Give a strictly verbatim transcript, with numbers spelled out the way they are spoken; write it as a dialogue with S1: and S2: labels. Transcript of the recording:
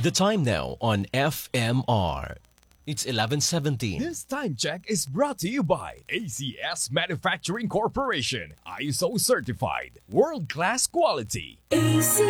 S1: The time now on F M R. It's eleven seventeen.
S2: This time check is brought to you by A C S Manufacturing Corporation, I S O certified, world-class quality.